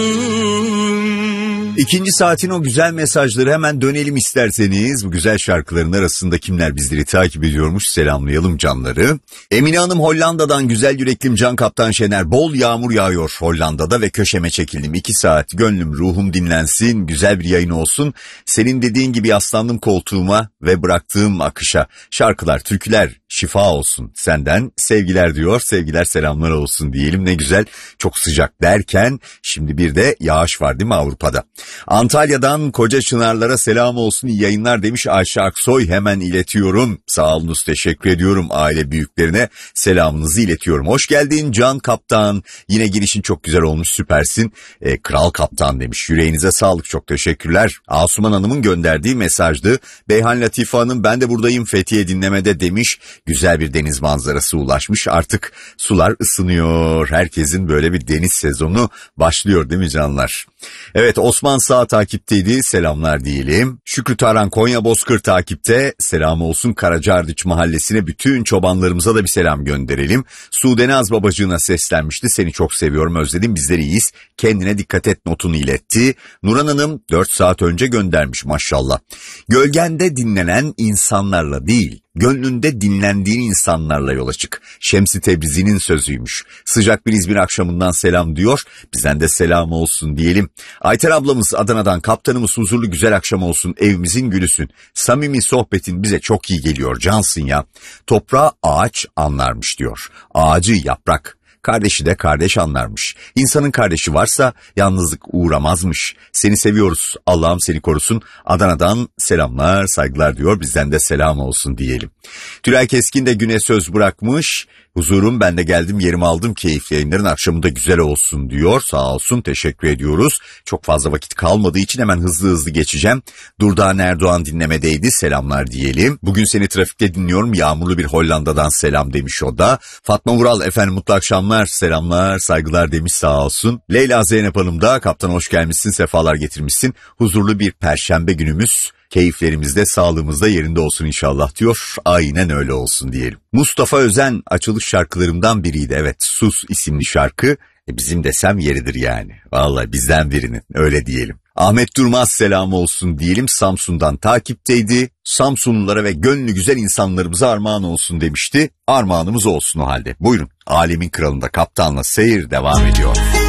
İkinci saatin o güzel mesajları hemen dönelim isterseniz. Bu güzel şarkıların arasında kimler bizleri takip ediyormuş selamlayalım canları. Emine Hanım Hollanda'dan, güzel yüreklim Can Kaptan Şener. Bol yağmur yağıyor Hollanda'da ve köşeme çekildim. 2 saat gönlüm ruhum dinlensin, güzel bir yayın olsun. Senin dediğin gibi yaslandım koltuğuma ve bıraktığım akışa. Şarkılar, türküler şifa olsun senden sevgiler diyor. Sevgiler selamlar olsun diyelim, ne güzel, çok sıcak derken şimdi bir de yağış var değil mi Avrupa'da? Antalya'dan koca çınarlara selam olsun, iyi yayınlar demiş Ayşe Aksoy, hemen iletiyorum. Sağ olunuz, teşekkür ediyorum, aile büyüklerine selamınızı iletiyorum. Hoş geldin Can Kaptan, yine girişin çok güzel olmuş, süpersin. Kral Kaptan demiş, yüreğinize sağlık, çok teşekkürler. Asuman Hanım'ın gönderdiği mesajdı. Beyhan Latife Hanım ben de buradayım Fethiye dinlemede demiş. Güzel bir deniz manzarası ulaşmış, artık sular ısınıyor, herkesin böyle bir deniz sezonu başlıyor değil mi canlar? Evet, Osman Sağ takipteydi, selamlar diyelim. Şükrü Taran Konya Bozkır takipte, selam olsun Karacaardıç mahallesine, bütün çobanlarımıza da bir selam gönderelim. Sude Naz babacığına seslenmişti, seni çok seviyorum özledim, bizleri iyiyiz, kendine dikkat et notunu iletti. Nurhan Hanım 4 saat önce göndermiş maşallah. Gölgende dinlenen insanlarla değil, gönlünde dinlendiğin insanlarla yola çık. Şemsi Tebrizi'nin sözüymüş. Sıcak bir İzmir akşamından selam diyor. Bizden de selam olsun diyelim. Ayter ablamız Adana'dan, kaptanımız huzurlu güzel akşam olsun, evimizin gülüsün. Samimi sohbetin bize çok iyi geliyor, cansın ya. Toprağı ağaç anlarmış diyor. Ağacı yaprak, kardeşi de kardeş anlarmış. İnsanın kardeşi varsa yalnızlık uğramazmış. Seni seviyoruz, Allah'ım seni korusun. Adana'dan selamlar saygılar diyor, bizden de selam olsun diyelim. Tülay Keskin de güne söz bırakmış. Huzurum, ben de geldim yerimi aldım, keyifli yayınların akşamında güzel olsun diyor. Sağ olsun, teşekkür ediyoruz. Çok fazla vakit kalmadığı için hemen hızlı geçeceğim. Durdan Erdoğan dinlemedeydi, selamlar diyelim. Bugün seni trafikte dinliyorum, yağmurlu bir Hollanda'dan selam demiş o da. Fatma Vural efendim mutlu akşamlar, selamlar saygılar demiş, sağ olsun. Leyla Zeynep Hanım da kaptan hoş gelmişsin, sefalar getirmişsin. Huzurlu bir perşembe günümüz, keyiflerimizde sağlığımızda yerinde olsun inşallah diyor. Aynen öyle olsun diyelim. Mustafa Özen açılış şarkılarımdan biriydi. Evet, Sus isimli şarkı. Bizim desem yeridir yani. Vallahi bizden birinin, öyle diyelim. Ahmet Durmaz selam olsun diyelim. Samsun'dan takipteydi. Samsunlulara ve gönlü güzel insanlarımıza armağan olsun demişti. Armağanımız olsun o halde. Buyurun. Alemin Kralı'nda kaptanla seyir devam ediyor.